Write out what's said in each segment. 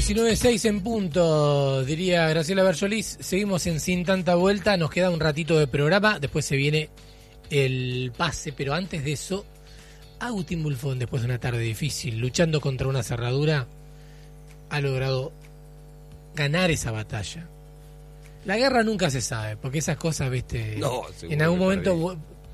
19:06 en punto, diría Graciela Berjolis. Seguimos en Sin Tanta Vuelta, nos queda un ratito de programa, después se viene el pase, pero antes de eso, Agustín Bulfón, después de una tarde difícil, luchando contra una cerradura, ha logrado ganar esa batalla. La guerra nunca se sabe, porque esas cosas, viste, en algún momento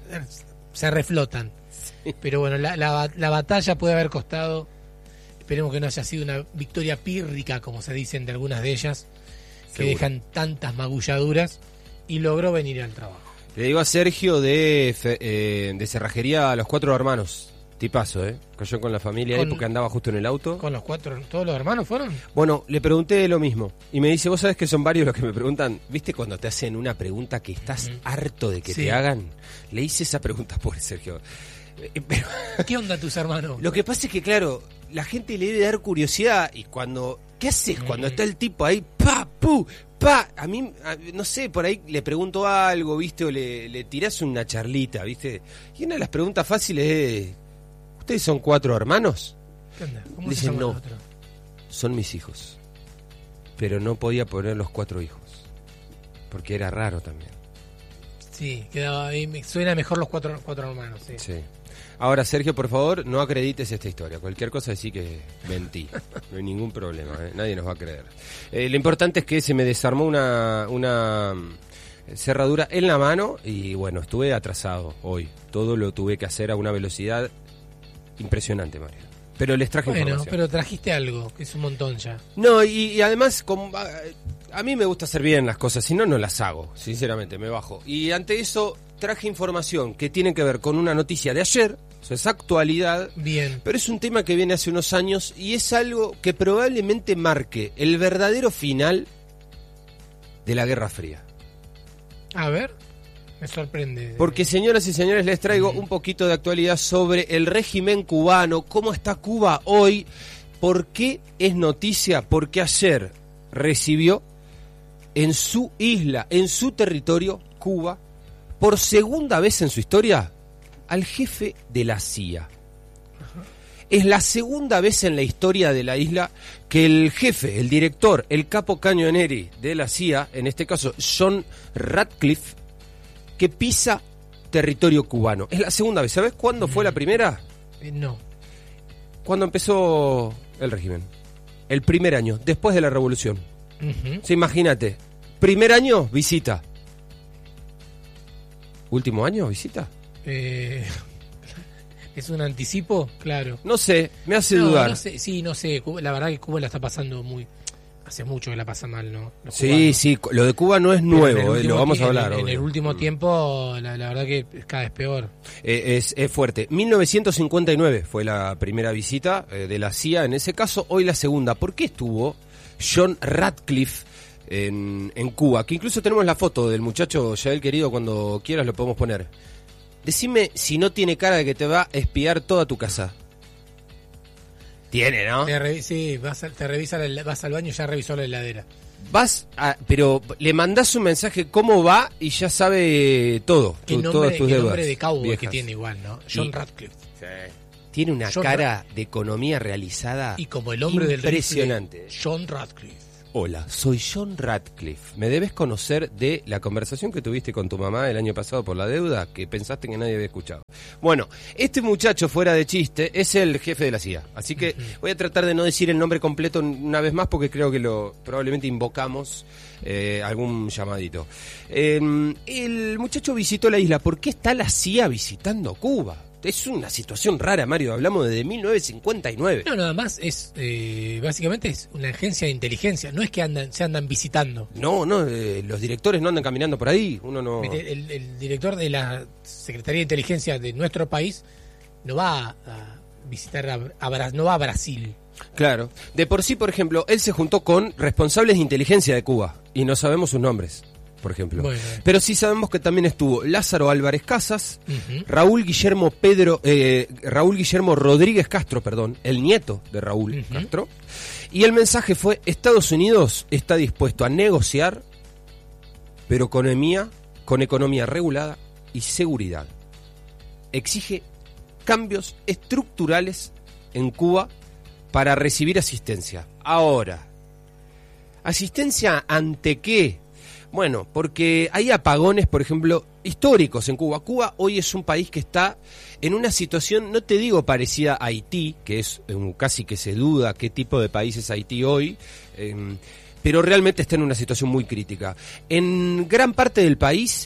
se reflotan. Sí. Pero bueno, la batalla puede haber costado. Esperemos que no haya sido una victoria pírrica, como se dicen de algunas de ellas, que dejan tantas magulladuras, y logró venir al trabajo. Le digo a Sergio de Cerrajería a los 4 hermanos. Tipazo, cayó con la familia ahí porque andaba justo en el auto. ¿Con los 4? ¿Todos los hermanos fueron? Bueno, le pregunté lo mismo. Y me dice, vos sabés que son varios los que me preguntan. ¿Viste cuando te hacen una pregunta que estás harto de que te hagan? Le hice esa pregunta por Sergio. Pero, ¿qué onda tus hermanos? Lo que pasa es que, claro, la gente le debe dar curiosidad. Y cuando... ¿Qué haces cuando está el tipo ahí? ¡Pa! ¡Pu! ¡Pa! A mí, no sé, por ahí le pregunto algo, ¿viste? O le tirás una charlita, ¿viste? Y una de las preguntas fáciles es... ¿Ustedes son 4 hermanos? ¿Qué onda? ¿Cómo Dicen, se llama no, el otro? son mis hijos. Pero no podía poner los 4 hijos. Porque era raro también. Sí, quedaba ahí, me suena mejor los cuatro hermanos. Sí. Ahora, Sergio, por favor, no acredites esta historia. Cualquier cosa decí que mentí. No hay ningún problema, nadie nos va a creer. Lo importante es que se me desarmó una cerradura en la mano y bueno, estuve atrasado hoy. Todo lo tuve que hacer a una velocidad impresionante, Mario. Pero les traje información. Pero trajiste algo, que es un montón ya. No, y además, a mí me gusta hacer bien las cosas, si no, no las hago, sinceramente, me bajo. Y ante eso, traje información que tiene que ver con una noticia de ayer, o sea, es actualidad. Bien. Pero es un tema que viene hace unos años y es algo que probablemente marque el verdadero final de la Guerra Fría. A ver, me sorprende. Porque, señoras y señores, les traigo un poquito de actualidad sobre el régimen cubano, cómo está Cuba hoy, por qué es noticia, porque ayer recibió en su isla, en su territorio, Cuba, por segunda vez en su historia, al jefe de la CIA. Es la segunda vez en la historia de la isla que el jefe, el director, el capo cañoneri de la CIA, en este caso John Ratcliffe, que pisa territorio cubano. Es la segunda vez. ¿Sabes cuándo fue la primera? No. Cuando empezó el régimen. El primer año, después de la revolución. Sí, imagínate. Primer año, visita. Último año, visita. ¿Es un anticipo? Claro. No sé, me hace dudar. No sé, sí, no sé. La verdad que Cuba la está pasando muy... Hace mucho que la pasa mal, ¿no? Sí, lo de Cuba no es nuevo, lo vamos a hablar. En el último tiempo, la verdad que cada vez peor. Es fuerte. 1959 fue la primera visita de la CIA, en ese caso, hoy la segunda. ¿Por qué estuvo John Ratcliffe en Cuba? Que incluso tenemos la foto del muchacho, Yael querido, cuando quieras lo podemos poner. Decime si no tiene cara de que te va a espiar toda tu casa. Tiene, ¿no? Sí, vas al baño y ya revisó la heladera. Pero le mandás un mensaje cómo va y ya sabe todo. Todas tus deudas. ¿Qué nombre de cowboy viejas que tiene igual, ¿no? John Ratcliffe. Sí. Tiene una cara de economía realizada y como el hombre impresionante. Del John Ratcliffe. Hola, soy John Ratcliffe. Me debes conocer de la conversación que tuviste con tu mamá el año pasado por la deuda, que pensaste que nadie había escuchado. Bueno, este muchacho, fuera de chiste, es el jefe de la CIA. Así que voy a tratar de no decir el nombre completo una vez más, porque creo que probablemente invocamos algún llamadito. El muchacho visitó la isla. ¿Por qué está la CIA visitando Cuba? Es una situación rara, Mario. Hablamos desde 1959. No, nada más básicamente es una agencia de inteligencia. No es que se andan visitando. No, los directores no andan caminando por ahí. Uno no. El director de la Secretaría de Inteligencia de nuestro país no va a visitar no va a Brasil. Claro. De por sí, por ejemplo, él se juntó con responsables de inteligencia de Cuba y no sabemos sus nombres, por ejemplo. Bueno. Pero sí sabemos que también estuvo Lázaro Álvarez Casas, Raúl Guillermo Rodríguez Castro, el nieto de Raúl Castro. Y el mensaje fue: Estados Unidos está dispuesto a negociar, pero con economía regulada y seguridad. Exige cambios estructurales en Cuba para recibir asistencia. Ahora, ¿Asistencia ante qué? Bueno, porque hay apagones, por ejemplo, históricos en Cuba. Cuba hoy es un país que está en una situación, no te digo parecida a Haití, que es casi que se duda qué tipo de país es Haití hoy, pero realmente está en una situación muy crítica. En gran parte del país,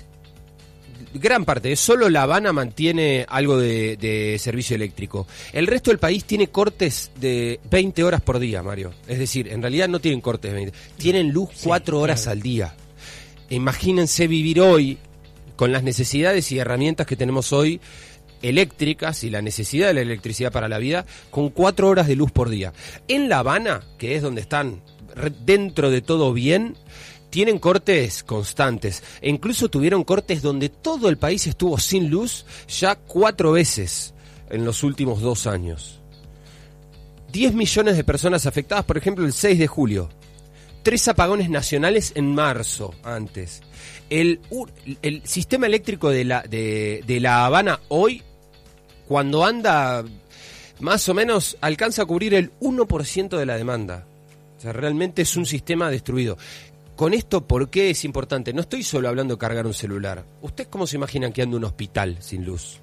solo La Habana mantiene algo de servicio eléctrico. El resto del país tiene cortes de 20 horas por día, Mario. Es decir, en realidad no tienen cortes de 20, tienen luz 4 horas al día. Imagínense vivir hoy con las necesidades y herramientas que tenemos hoy eléctricas y la necesidad de la electricidad para la vida con 4 horas de luz por día. En La Habana, que es donde están dentro de todo bien, tienen cortes constantes e incluso tuvieron cortes donde todo el país estuvo sin luz ya 4 veces en los últimos 2 años. 10 millones de personas afectadas, por ejemplo, el 6 de julio. 3 apagones nacionales en marzo antes. El sistema eléctrico de La Habana hoy, cuando anda, más o menos alcanza a cubrir el 1% de la demanda. O sea, realmente es un sistema destruido. Con esto, ¿por qué es importante? No estoy solo hablando de cargar un celular. ¿Ustedes cómo se imaginan que anda un hospital sin luz?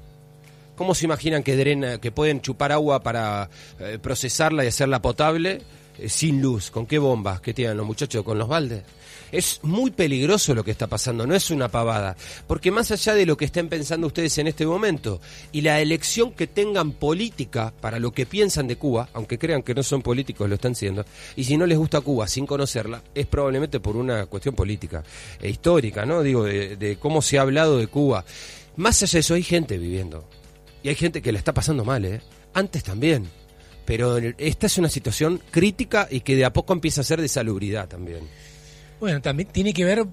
¿Cómo se imaginan que pueden chupar agua para procesarla y hacerla potable sin luz? ¿Con qué bombas? ¿Qué tienen los muchachos? ¿Con los baldes? Es muy peligroso lo que está pasando, no es una pavada, porque más allá de lo que estén pensando ustedes en este momento y la elección que tengan política para lo que piensan de Cuba, aunque crean que no son políticos, lo están siendo, y si no les gusta Cuba sin conocerla, es probablemente por una cuestión política e histórica, ¿no? Digo, de cómo se ha hablado de Cuba. Más allá de eso hay gente viviendo, y hay gente que la está pasando mal, antes también. Pero esta es una situación crítica y que de a poco empieza a ser de salubridad también. Bueno, también tiene que ver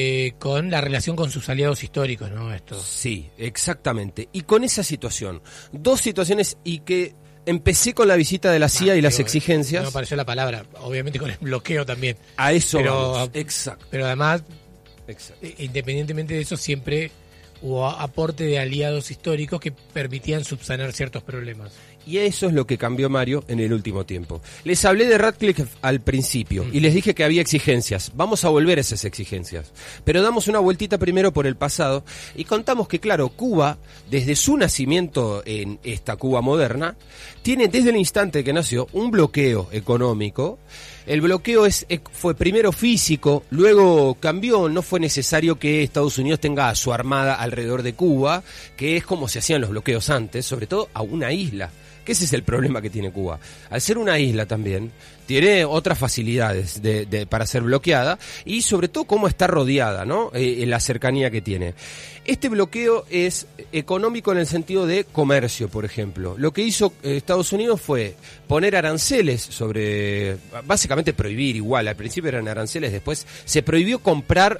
con la relación con sus aliados históricos, ¿no? Esto. Sí, exactamente. Y con esa situación, 2 situaciones, y que empecé con la visita de la CIA y las exigencias. No me pareció la palabra, obviamente con el bloqueo también. A eso pero, vamos. Exacto. Pero además, exacto, independientemente de eso, siempre hubo aporte de aliados históricos que permitían subsanar ciertos problemas. Y eso es lo que cambió, Mario, en el último tiempo. Les hablé de Ratcliffe al principio y les dije que había exigencias. Vamos a volver a esas exigencias. Pero damos una vueltita primero por el pasado y contamos que, claro, Cuba, desde su nacimiento en esta Cuba moderna, tiene desde el instante que nació un bloqueo económico. El bloqueo fue primero físico, luego cambió, no fue necesario que Estados Unidos tenga su armada alrededor de Cuba, que es como se hacían los bloqueos antes, sobre todo a una isla. Que ese es el problema que tiene Cuba. Al ser una isla también, tiene otras facilidades para ser bloqueada y sobre todo cómo está rodeada, ¿no? En la cercanía que tiene. Este bloqueo es económico en el sentido de comercio, por ejemplo. Lo que hizo Estados Unidos fue poner aranceles sobre, básicamente prohibir igual, al principio eran aranceles, después se prohibió comprar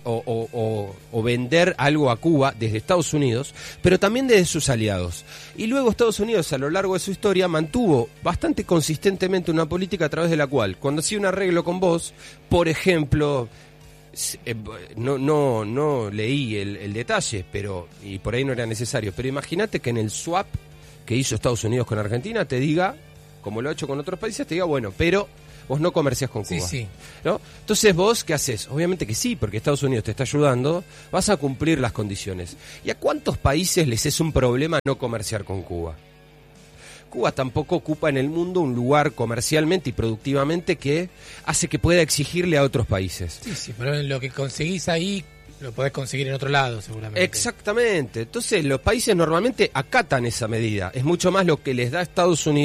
o vender algo a Cuba desde Estados Unidos, pero también desde sus aliados. Y luego Estados Unidos a lo largo de su historia mantuvo bastante consistentemente una política a través de la cual, cuando hacía un arreglo con vos, por ejemplo, no leí el detalle, y por ahí no era necesario, pero imagínate que en el swap que hizo Estados Unidos con Argentina te diga, como lo ha hecho con otros países, te diga, bueno, pero vos no comerciás con Cuba. Sí. ¿No? Entonces vos, ¿qué haces? Obviamente que sí, porque Estados Unidos te está ayudando, vas a cumplir las condiciones. ¿Y a cuántos países les es un problema no comerciar con Cuba? Cuba tampoco ocupa en el mundo un lugar comercialmente y productivamente que hace que pueda exigirle a otros países. Sí, pero lo que conseguís ahí lo podés conseguir en otro lado, seguramente. Exactamente. Entonces los países normalmente acatan esa medida. Es mucho más lo que les da Estados Unidos